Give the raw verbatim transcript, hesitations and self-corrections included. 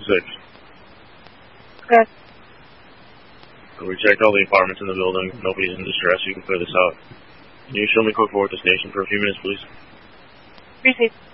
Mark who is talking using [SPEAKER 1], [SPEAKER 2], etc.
[SPEAKER 1] six.
[SPEAKER 2] Okay.
[SPEAKER 1] So we checked all the apartments in the building. Nobody's in distress. You can clear this out. Can you show me code four at the station for a few minutes, please?
[SPEAKER 2] Received.